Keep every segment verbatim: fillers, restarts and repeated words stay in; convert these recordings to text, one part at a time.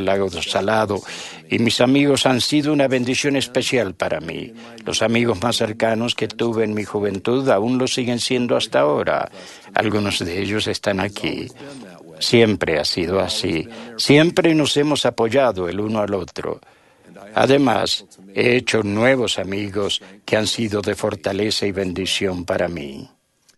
Lago Salado, y mis amigos han sido una bendición especial para mí. Los amigos más cercanos que tuve en mi juventud aún lo siguen siendo hasta ahora. Algunos de ellos están aquí. Siempre ha sido así. Siempre nos hemos apoyado el uno al otro. Además, he hecho nuevos amigos que han sido de fortaleza y bendición para mí.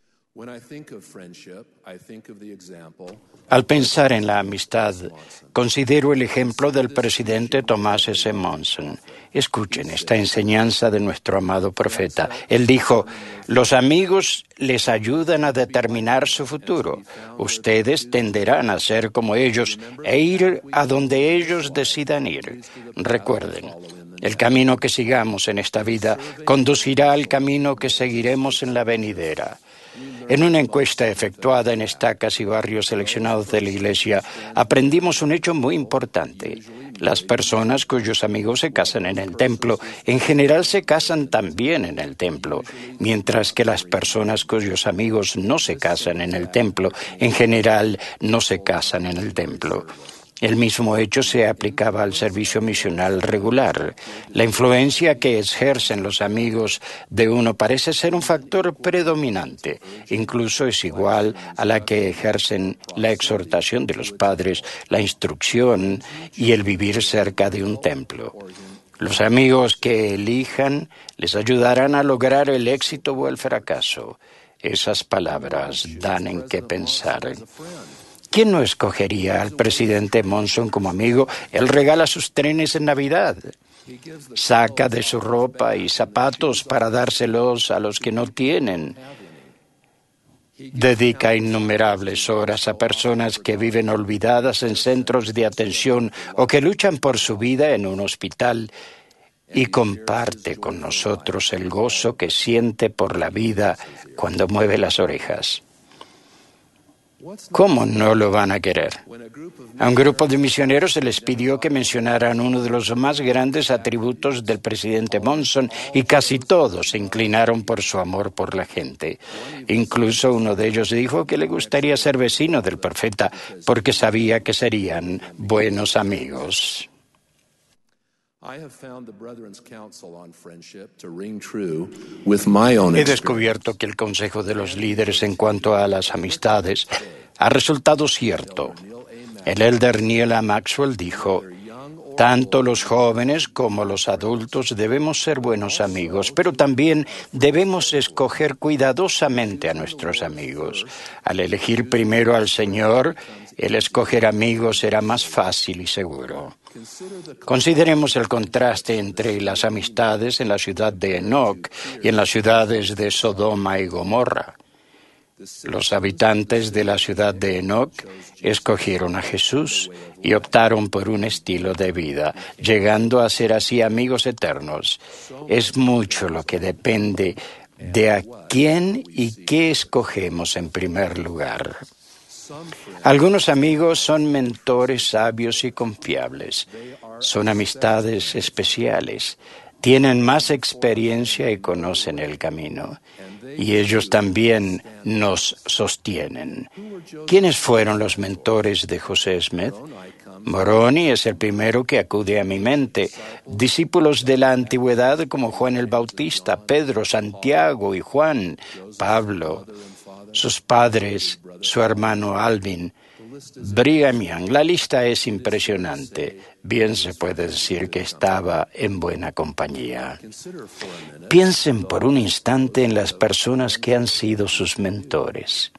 Al pensar en la amistad, considero el ejemplo del presidente Thomas S. Monson. Escuchen esta enseñanza de nuestro amado profeta. Él dijo: los amigos les ayudan a determinar su futuro. Ustedes tenderán a ser como ellos e ir a donde ellos decidan ir. Recuerden, el camino que sigamos en esta vida conducirá al camino que seguiremos en la venidera. En una encuesta efectuada en estacas y barrios seleccionados de la Iglesia, aprendimos un hecho muy importante. Las personas cuyos amigos se casan en el templo, en general se casan también en el templo, mientras que las personas cuyos amigos no se casan en el templo, en general no se casan en el templo. El mismo hecho se aplicaba al servicio misional regular. La influencia que ejercen los amigos de uno parece ser un factor predominante. Incluso es igual a la que ejercen la exhortación de los padres, la instrucción y el vivir cerca de un templo. Los amigos que elijan les ayudarán a lograr el éxito o el fracaso. Esas palabras dan en qué pensar. ¿Quién no escogería al presidente Monson como amigo? Él regala sus trenes en Navidad. Saca de su ropa y zapatos para dárselos a los que no tienen. Dedica innumerables horas a personas que viven olvidadas en centros de atención o que luchan por su vida en un hospital. Y comparte con nosotros el gozo que siente por la vida cuando mueve las orejas. ¿Cómo no lo van a querer? A un grupo de misioneros se les pidió que mencionaran uno de los más grandes atributos del presidente Monson y casi todos se inclinaron por su amor por la gente. Incluso uno de ellos dijo que le gustaría ser vecino del profeta porque sabía que serían buenos amigos. He descubierto que el consejo de los líderes en cuanto a las amistades ha resultado cierto. El elder Neal A. Maxwell dijo: tanto los jóvenes como los adultos debemos ser buenos amigos, pero también debemos escoger cuidadosamente a nuestros amigos. Al elegir primero al Señor, el escoger amigos será más fácil y seguro. Consideremos el contraste entre las amistades en la ciudad de Enoc y en las ciudades de Sodoma y Gomorra. Los habitantes de la ciudad de Enoc escogieron a Jesús y optaron por un estilo de vida, llegando a ser así amigos eternos. Es mucho lo que depende de a quién y qué escogemos en primer lugar. Algunos amigos son mentores sabios y confiables. Son amistades especiales. Tienen más experiencia y conocen el camino. Y ellos también nos sostienen. ¿Quiénes fueron los mentores de José Smith? Moroni es el primero que acude a mi mente. Discípulos de la antigüedad como Juan el Bautista, Pedro, Santiago y Juan, Pablo, sus padres, su hermano Alvin, Brigham Young. La lista es impresionante. Bien se puede decir que estaba en buena compañía. Piensen por un instante en las personas que han sido sus mentores.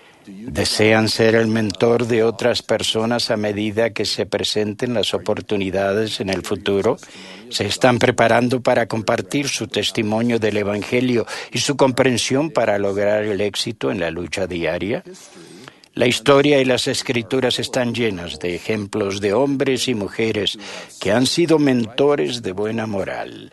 ¿Desean ser el mentor de otras personas a medida que se presenten las oportunidades en el futuro? ¿Se están preparando para compartir su testimonio del Evangelio y su comprensión para lograr el éxito en la lucha diaria? La historia y las escrituras están llenas de ejemplos de hombres y mujeres que han sido mentores de buena moral.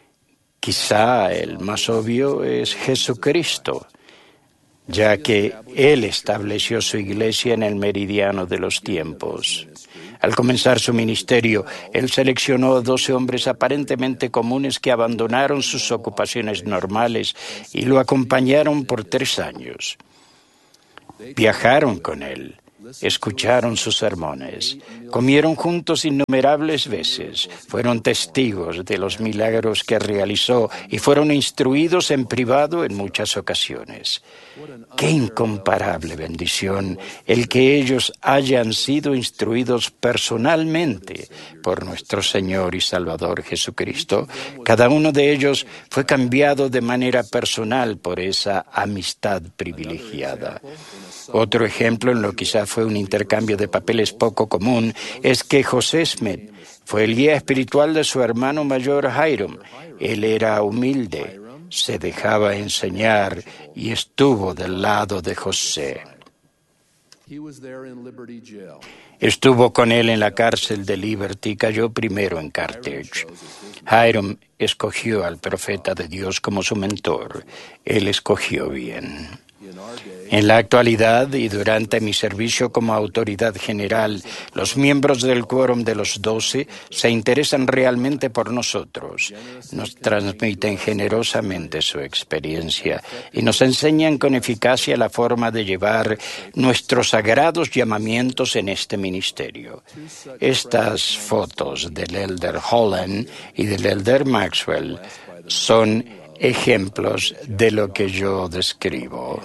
Quizá el más obvio es Jesucristo, ya que Él estableció su iglesia en el meridiano de los tiempos. Al comenzar su ministerio, Él seleccionó a doce hombres aparentemente comunes que abandonaron sus ocupaciones normales y lo acompañaron por tres años. Viajaron con Él, escucharon sus sermones, comieron juntos innumerables veces, fueron testigos de los milagros que realizó y fueron instruidos en privado en muchas ocasiones. Qué incomparable bendición el que ellos hayan sido instruidos personalmente por nuestro Señor y Salvador Jesucristo. Cada uno de ellos fue cambiado de manera personal por esa amistad privilegiada. Otro ejemplo en lo que quizá fue un intercambio de papeles poco común es que José Smith fue el guía espiritual de su hermano mayor Hiram. Él era humilde, se dejaba enseñar y estuvo del lado de José. Estuvo con él en la cárcel de Liberty y cayó primero en Carthage. Hiram escogió al profeta de Dios como su mentor. Él escogió bien. En la actualidad y durante mi servicio como autoridad general, los miembros del quórum de los doce se interesan realmente por nosotros, nos transmiten generosamente su experiencia y nos enseñan con eficacia la forma de llevar nuestros sagrados llamamientos en este ministerio. Estas fotos del Elder Holland y del Elder Maxwell son ejemplos de lo que yo describo.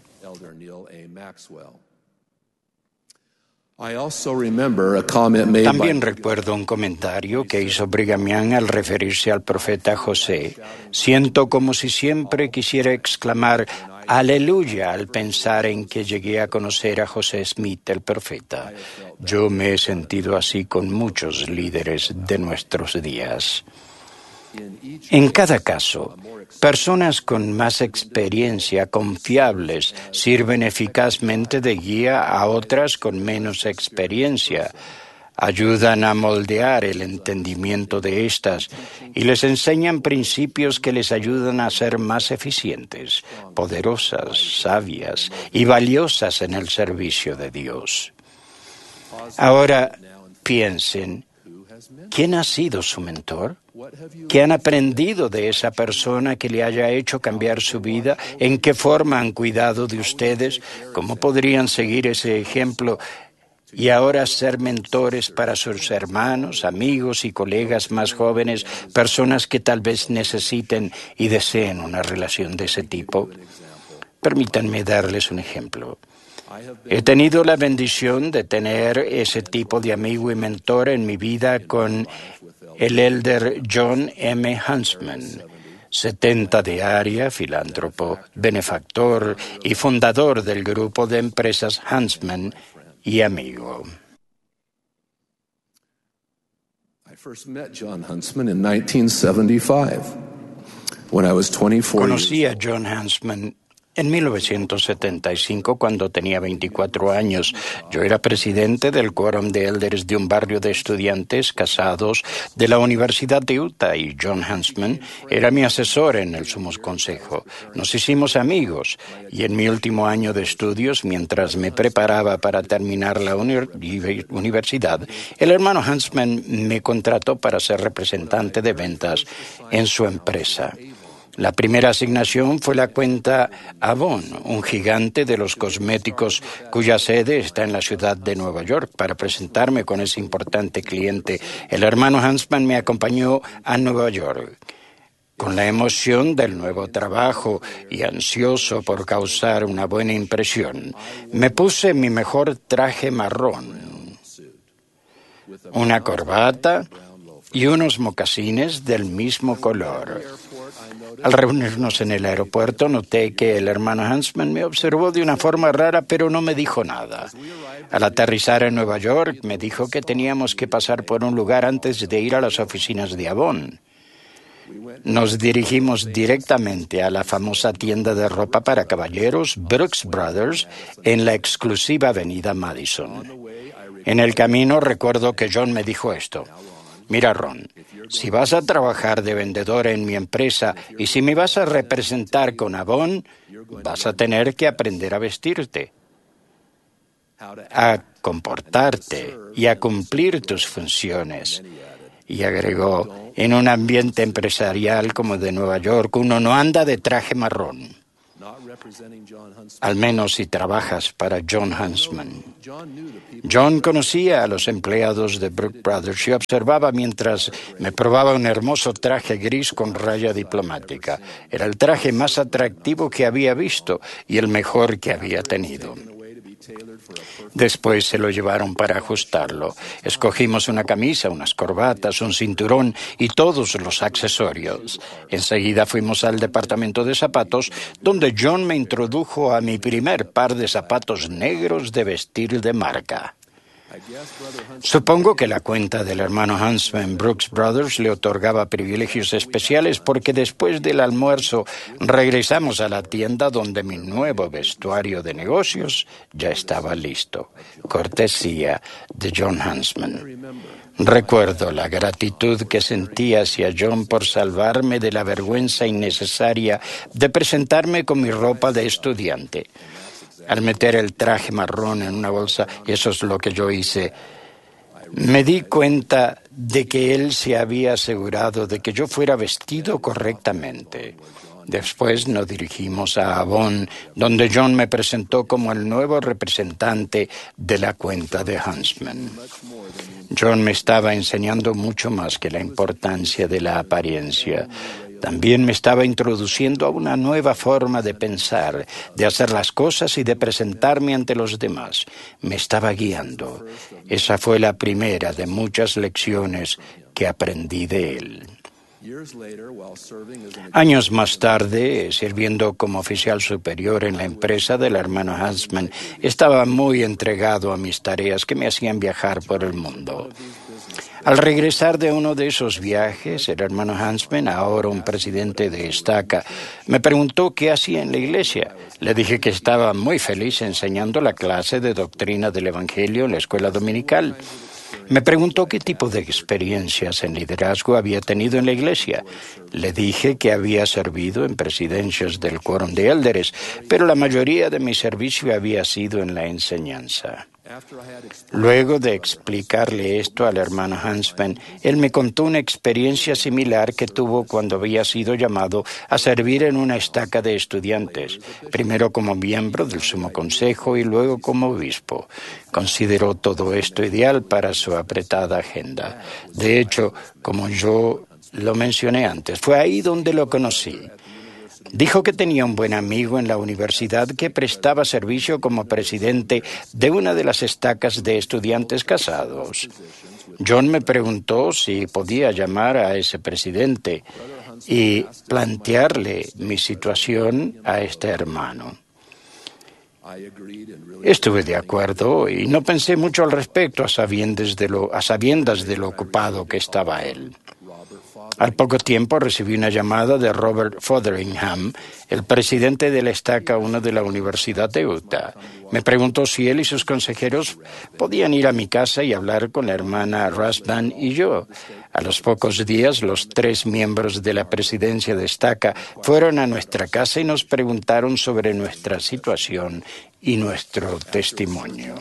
También recuerdo un comentario que hizo Brigham Young al referirse al profeta José. Siento como si siempre quisiera exclamar aleluya al pensar en que llegué a conocer a José Smith, el profeta. Yo me he sentido así con muchos líderes de nuestros días. En cada caso, personas con más experiencia, confiables, sirven eficazmente de guía a otras con menos experiencia, ayudan a moldear el entendimiento de estas y les enseñan principios que les ayudan a ser más eficientes, poderosas, sabias y valiosas en el servicio de Dios. Ahora piensen, ¿quién ha sido su mentor? ¿Qué han aprendido de esa persona que le haya hecho cambiar su vida? ¿En qué forma han cuidado de ustedes? ¿Cómo podrían seguir ese ejemplo y ahora ser mentores para sus hermanos, amigos y colegas más jóvenes, personas que tal vez necesiten y deseen una relación de ese tipo? Permítanme darles un ejemplo. He tenido la bendición de tener ese tipo de amigo y mentor en mi vida con el Elder John M. Huntsman, setenta de área, filántropo, benefactor y fundador del grupo de empresas Huntsman y amigo. Conocí a John Huntsman en mil novecientos setenta y cinco, cuando tenía veinticuatro años. Yo era presidente del quórum de elders de un barrio de estudiantes casados de la Universidad de Utah y John Huntsman era mi asesor en el Sumo Consejo. Nos hicimos amigos y en mi último año de estudios, mientras me preparaba para terminar la uni- universidad, el hermano Huntsman me contrató para ser representante de ventas en su empresa. La primera asignación fue la cuenta Avon, un gigante de los cosméticos cuya sede está en la ciudad de Nueva York. Para presentarme con ese importante cliente, el hermano Huntsman me acompañó a Nueva York. Con la emoción del nuevo trabajo y ansioso por causar una buena impresión, me puse mi mejor traje marrón, una corbata y unos mocasines del mismo color. Al reunirnos en el aeropuerto, noté que el hermano Huntsman me observó de una forma rara, pero no me dijo nada. Al aterrizar en Nueva York, me dijo que teníamos que pasar por un lugar antes de ir a las oficinas de Avon. Nos dirigimos directamente a la famosa tienda de ropa para caballeros Brooks Brothers en la exclusiva avenida Madison. En el camino recuerdo que John me dijo esto: mira, Ron, si vas a trabajar de vendedor en mi empresa y si me vas a representar con Avon, vas a tener que aprender a vestirte, a comportarte y a cumplir tus funciones. Y agregó, en un ambiente empresarial como de Nueva York, uno no anda de traje marrón. al menos si trabajas para John Huntsman. John conocía a los empleados de Brooks Brothers y observaba mientras me probaba un hermoso traje gris con raya diplomática. Era el traje más atractivo que había visto y el mejor que había tenido. Después se lo llevaron para ajustarlo. Escogimos una camisa, unas corbatas, un cinturón y todos los accesorios. Enseguida fuimos al departamento de zapatos, donde John me introdujo a mi primer par de zapatos negros de vestir de marca. Supongo que la cuenta del hermano Huntsman Brooks Brothers le otorgaba privilegios especiales porque después del almuerzo regresamos a la tienda donde mi nuevo vestuario de negocios ya estaba listo, cortesía de John Huntsman. Recuerdo la gratitud que sentí hacia John por salvarme de la vergüenza innecesaria de presentarme con mi ropa de estudiante. Al meter el traje marrón en una bolsa, y eso es lo que yo hice, me di cuenta de que él se había asegurado de que yo fuera vestido correctamente. Después nos dirigimos a Avon, donde John me presentó como el nuevo representante de la cuenta de Huntsman. John me estaba enseñando mucho más que la importancia de la apariencia. También me estaba introduciendo a una nueva forma de pensar, de hacer las cosas y de presentarme ante los demás. Me estaba guiando. Esa fue la primera de muchas lecciones que aprendí de él. Años más tarde, sirviendo como oficial superior en la empresa del hermano Huntsman, estaba muy entregado a mis tareas que me hacían viajar por el mundo. Al regresar de uno de esos viajes, el hermano Huntsman, ahora un presidente de estaca, me preguntó qué hacía en la iglesia. Le dije que estaba muy feliz enseñando la clase de doctrina del Evangelio en la escuela dominical. Me preguntó qué tipo de experiencias en liderazgo había tenido en la iglesia. Le dije que había servido en presidencias del quórum de élderes, pero la mayoría de mi servicio había sido en la enseñanza. Luego de explicarle esto al hermano Huntsman, él me contó una experiencia similar que tuvo cuando había sido llamado a servir en una estaca de estudiantes, primero como miembro del Sumo Consejo y luego como obispo. Consideró todo esto ideal para su apretada agenda. De hecho, como yo lo mencioné antes, fue ahí donde lo conocí. Dijo que tenía un buen amigo en la universidad que prestaba servicio como presidente de una de las estacas de estudiantes casados. John me preguntó si podía llamar a ese presidente y plantearle mi situación a este hermano. Estuve de acuerdo y no pensé mucho al respecto a sabiendas de lo, a sabiendas de lo ocupado que estaba él. Al poco tiempo recibí una llamada de Robert Fotheringham, el presidente de la estaca uno de la Universidad de Utah. Me preguntó si él y sus consejeros podían ir a mi casa y hablar con la hermana Rasband y yo. A los pocos días, los tres miembros de la presidencia de estaca fueron a nuestra casa y nos preguntaron sobre nuestra situación y nuestro testimonio.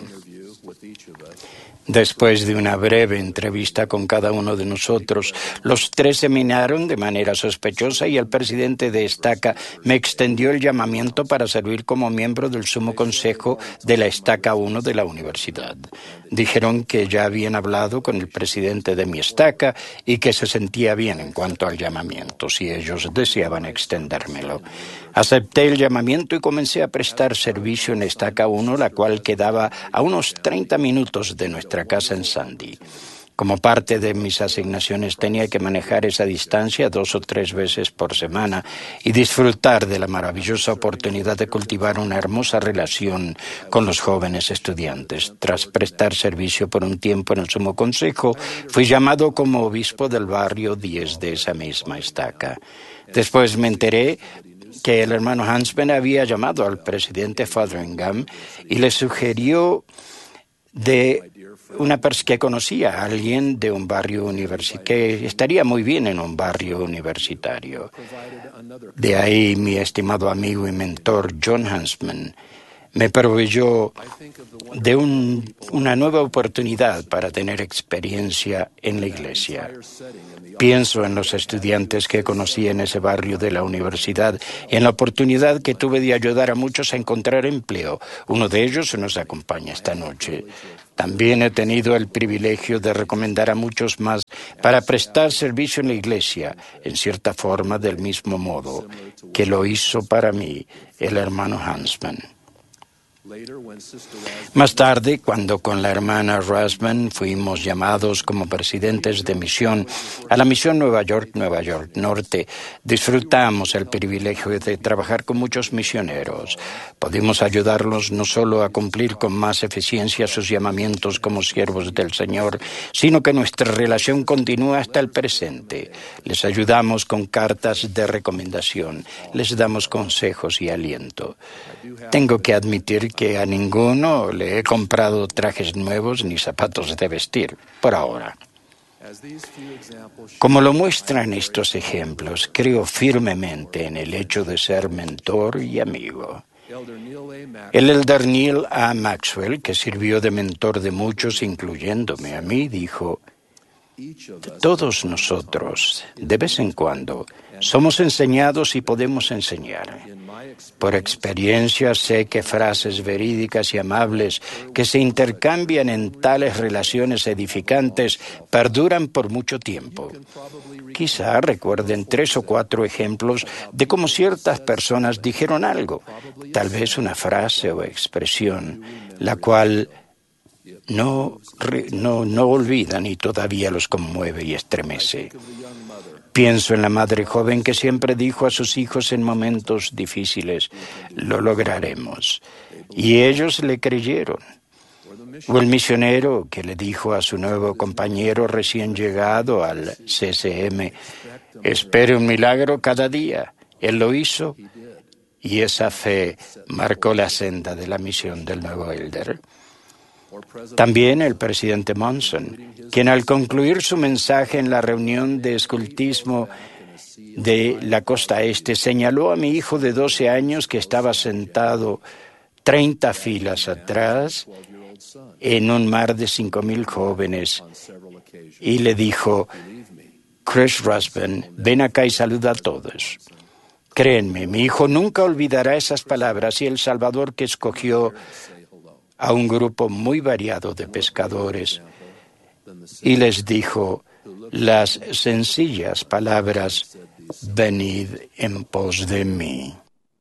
Después de una breve entrevista con cada uno de nosotros, los tres se miraron de manera sospechosa y el presidente de estaca me extendió el llamamiento para servir como miembro del Sumo Consejo de la estaca uno de la universidad. Dijeron que ya habían hablado con el presidente de mi estaca y que se sentía bien en cuanto al llamamiento, si ellos deseaban extendérmelo. Acepté el llamamiento y comencé a prestar servicio en estaca uno, la cual quedaba a unos treinta minutos de nuestra casa en Sandy. Como parte de mis asignaciones tenía que manejar esa distancia dos o tres veces por semana y disfrutar de la maravillosa oportunidad de cultivar una hermosa relación con los jóvenes estudiantes. Tras prestar servicio por un tiempo en el Sumo Consejo, fui llamado como obispo del barrio diez de esa misma estaca. Después me enteré que el hermano Huntsman había llamado al presidente Fotheringham y le sugirió de una persona que conocía a alguien de un barrio universitario, que estaría muy bien en un barrio universitario. De ahí mi estimado amigo y mentor John Huntsman me proveyó de un, una nueva oportunidad para tener experiencia en la iglesia. Pienso en los estudiantes que conocí en ese barrio de la universidad y en la oportunidad que tuve de ayudar a muchos a encontrar empleo. Uno de ellos nos acompaña esta noche. También he tenido el privilegio de recomendar a muchos más para prestar servicio en la iglesia, en cierta forma del mismo modo que lo hizo para mí el hermano Hansman. Más tarde, cuando con la hermana Rasman fuimos llamados como presidentes de misión a la misión Nueva York, Nueva York Norte, disfrutamos el privilegio de trabajar con muchos misioneros. Pudimos ayudarlos no solo a cumplir con más eficiencia sus llamamientos como siervos del Señor, sino que nuestra relación continúa hasta el presente. Les ayudamos con cartas de recomendación, les damos consejos y aliento. Tengo que admitir que a ninguno le he comprado trajes nuevos ni zapatos de vestir, por ahora. Como lo muestran estos ejemplos, creo firmemente en el hecho de ser mentor y amigo. El elder Neil A. Maxwell, que sirvió de mentor de muchos, incluyéndome a mí, dijo: todos nosotros, de vez en cuando, somos enseñados y podemos enseñar. Por experiencia sé que frases verídicas y amables que se intercambian en tales relaciones edificantes perduran por mucho tiempo. Quizá recuerden tres o cuatro ejemplos de cómo ciertas personas dijeron algo, tal vez una frase o expresión, la cual no, no, no olvidan y todavía los conmueve y estremece. Pienso en la madre joven que siempre dijo a sus hijos en momentos difíciles: lo lograremos. Y ellos le creyeron. O el misionero que le dijo a su nuevo compañero recién llegado al C C M: espere un milagro cada día. Él lo hizo y esa fe marcó la senda de la misión del nuevo elder. También el presidente Monson, quien al concluir su mensaje en la reunión de escultismo de la costa este, señaló a mi hijo de doce años que estaba sentado treinta filas atrás en un mar de cinco mil jóvenes y le dijo: Chris Rasman, ven acá y saluda a todos. Créenme, mi hijo nunca olvidará esas palabras y el Salvador que escogió a un grupo muy variado de pescadores y les dijo las sencillas palabras: venid en pos de mí.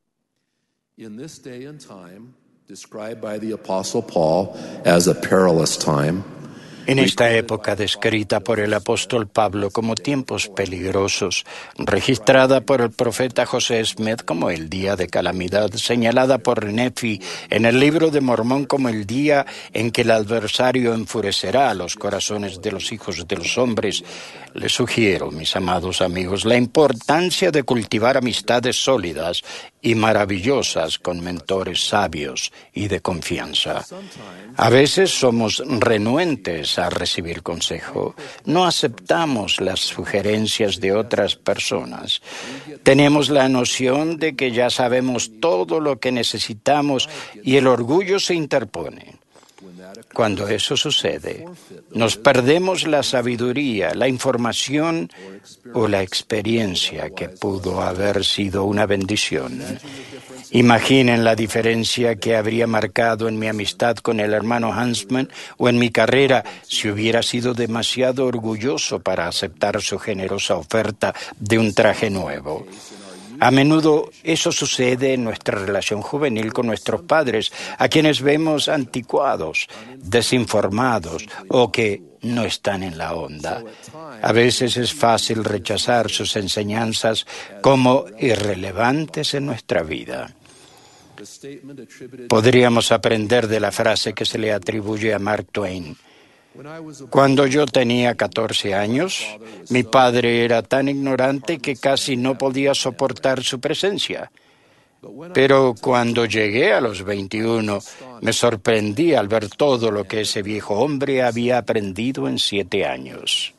In this day and time, described by the Apostle Paul as a perilous time, En esta época descrita por el apóstol Pablo como tiempos peligrosos, registrada por el profeta José Smith como el día de calamidad, señalada por Nefi en el libro de Mormón como el día en que el adversario enfurecerá a los corazones de los hijos de los hombres, les sugiero, mis amados amigos, la importancia de cultivar amistades sólidas y maravillosas con mentores sabios y de confianza. A veces somos renuentes a recibir consejo. No aceptamos las sugerencias de otras personas. Tenemos la noción de que ya sabemos todo lo que necesitamos y el orgullo se interpone. Cuando eso sucede, nos perdemos la sabiduría, la información o la experiencia que pudo haber sido una bendición. Imaginen la diferencia que habría marcado en mi amistad con el hermano Hansman o en mi carrera si hubiera sido demasiado orgulloso para aceptar su generosa oferta de un traje nuevo. A menudo eso sucede en nuestra relación juvenil con nuestros padres, a quienes vemos anticuados, desinformados o que no están en la onda. A veces es fácil rechazar sus enseñanzas como irrelevantes en nuestra vida. Podríamos aprender de la frase que se le atribuye a Mark Twain. Cuando yo tenía catorce años, mi padre era tan ignorante que casi no podía soportar su presencia. Pero cuando llegué a los veintiuno, me sorprendí al ver todo lo que ese viejo hombre había aprendido en siete años.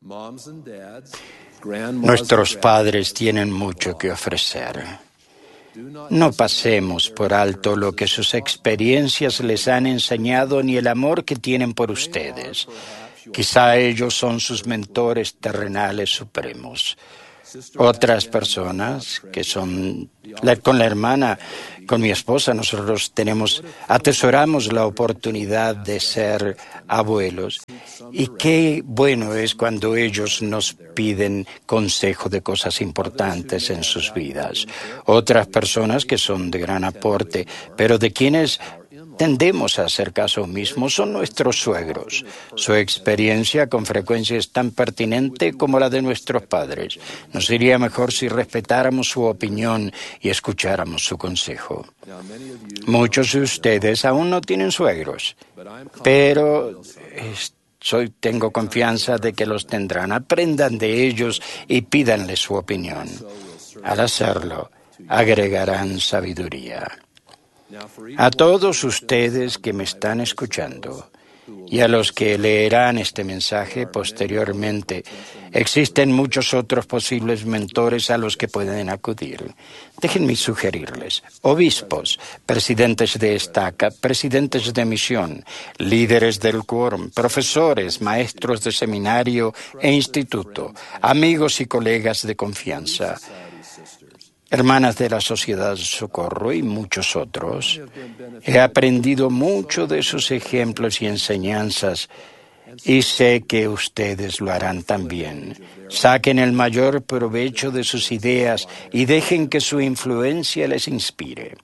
Nuestros padres tienen mucho que ofrecer. No pasemos por alto lo que sus experiencias les han enseñado ni el amor que tienen por ustedes. Quizá ellos son sus mentores terrenales supremos. Otras personas que son la, con la hermana, con mi esposa, nosotros tenemos, atesoramos la oportunidad de ser abuelos. Y qué bueno es cuando ellos nos piden consejo de cosas importantes en sus vidas. Otras personas que son de gran aporte, pero de quienes tendemos a hacer caso omismo son nuestros suegros. Su experiencia con frecuencia es tan pertinente como la de nuestros padres. Nos iría mejor si respetáramos su opinión y escucháramos su consejo. Muchos de ustedes aún no tienen suegros, pero soy, tengo confianza de que los tendrán. Aprendan de ellos y pídanle su opinión. Al hacerlo, agregarán sabiduría. A todos ustedes que me están escuchando y a los que leerán este mensaje posteriormente, existen muchos otros posibles mentores a los que pueden acudir. Déjenme sugerirles: obispos, presidentes de estaca, presidentes de misión, líderes del quórum, profesores, maestros de seminario e instituto, amigos y colegas de confianza, hermanas de la Sociedad de Socorro y muchos otros. He aprendido mucho de sus ejemplos y enseñanzas y sé que ustedes lo harán también. Saquen el mayor provecho de sus ideas y dejen que su influencia les inspire.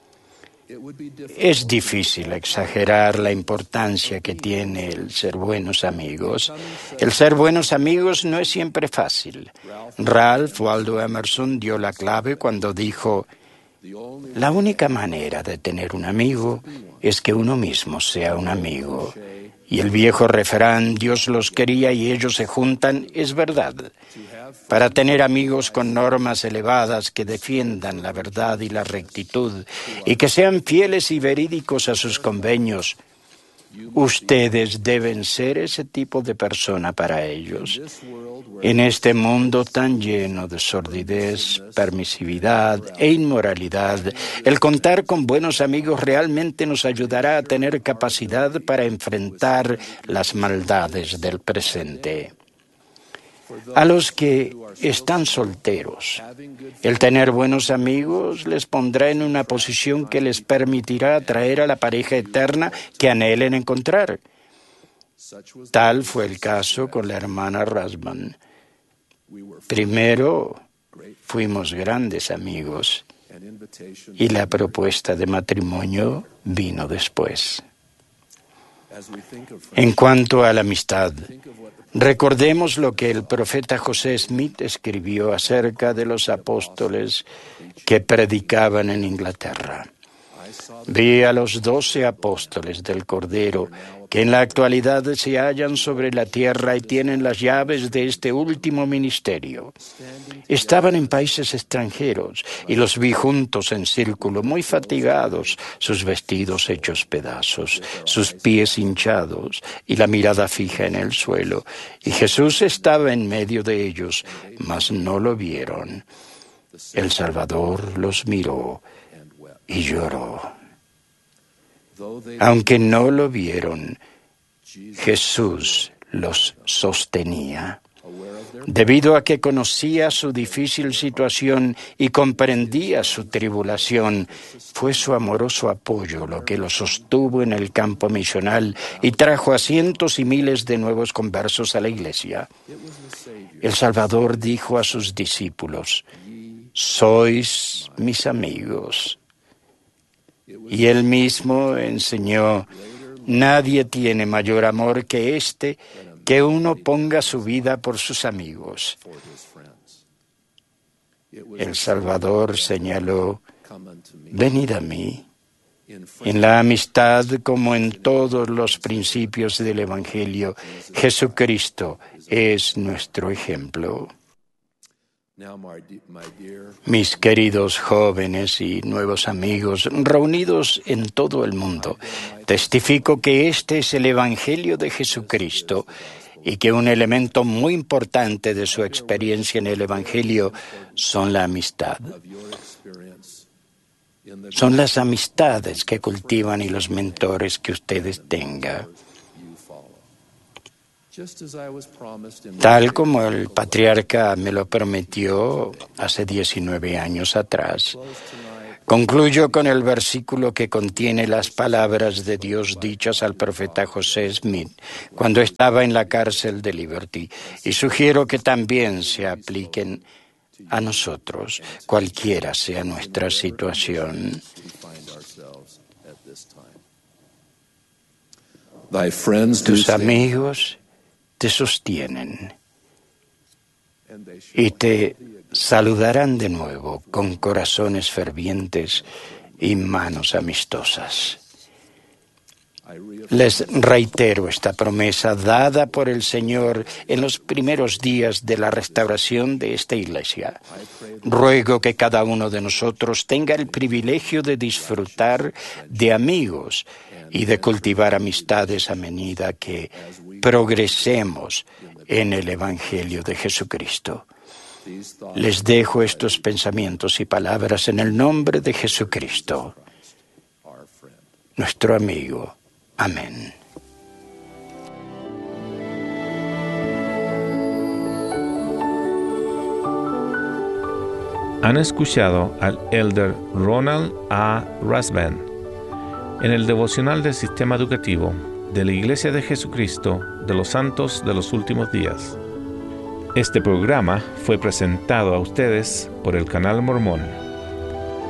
Es difícil exagerar la importancia que tiene el ser buenos amigos. El ser buenos amigos no es siempre fácil. Ralph Waldo Emerson dio la clave cuando dijo: la única manera de tener un amigo es que uno mismo sea un amigo. Y el viejo refrán, Dios los quería y ellos se juntan, es verdad. Para tener amigos con normas elevadas que defiendan la verdad y la rectitud y que sean fieles y verídicos a sus convenios, ustedes deben ser ese tipo de persona para ellos. En este mundo tan lleno de sordidez, permisividad e inmoralidad, el contar con buenos amigos realmente nos ayudará a tener capacidad para enfrentar las maldades del presente. A los que están solteros, el tener buenos amigos les pondrá en una posición que les permitirá atraer a la pareja eterna que anhelen encontrar. Tal fue el caso con la hermana Rasman. Primero fuimos grandes amigos y la propuesta de matrimonio vino después. En cuanto a la amistad, recordemos lo que el profeta José Smith escribió acerca de los apóstoles que predicaban en Inglaterra. Vi a los doce apóstoles del Cordero que en la actualidad se hallan sobre la tierra y tienen las llaves de este último ministerio. Estaban en países extranjeros y los vi juntos en círculo, muy fatigados, sus vestidos hechos pedazos, sus pies hinchados y la mirada fija en el suelo. Y Jesús estaba en medio de ellos, mas no lo vieron. El Salvador los miró y lloró. Aunque no lo vieron, Jesús los sostenía. Debido a que conocía su difícil situación y comprendía su tribulación, fue su amoroso apoyo lo que los sostuvo en el campo misional y trajo a cientos y miles de nuevos conversos a la iglesia. El Salvador dijo a sus discípulos: «Sois mis amigos». Y él mismo enseñó: «Nadie tiene mayor amor que este, que uno ponga su vida por sus amigos». El Salvador señaló: «Venid a mí». En la amistad, como en todos los principios del Evangelio, Jesucristo es nuestro ejemplo. Mis queridos jóvenes y nuevos amigos reunidos en todo el mundo, testifico que este es el Evangelio de Jesucristo y que un elemento muy importante de su experiencia en el Evangelio son la amistad. son las amistades que cultivan y los mentores que ustedes tengan. Tal como el patriarca me lo prometió hace diecinueve años atrás, concluyo con el versículo que contiene las palabras de Dios dichas al profeta José Smith cuando estaba en la cárcel de Liberty, y sugiero que también se apliquen a nosotros, cualquiera sea nuestra situación. Tus amigos te sostienen y te saludarán de nuevo con corazones fervientes y manos amistosas. Les reitero esta promesa dada por el Señor en los primeros días de la restauración de esta iglesia. Ruego que cada uno de nosotros tenga el privilegio de disfrutar de amigos y de cultivar amistades a medida que progresemos en el Evangelio de Jesucristo. Les dejo estos pensamientos y palabras en el nombre de Jesucristo, nuestro amigo. Amén. Han escuchado al elder Ronald A. Rasband en el devocional del Sistema Educativo de la Iglesia de Jesucristo de los Santos de los Últimos Días. Este programa fue presentado a ustedes por el Canal Mormón.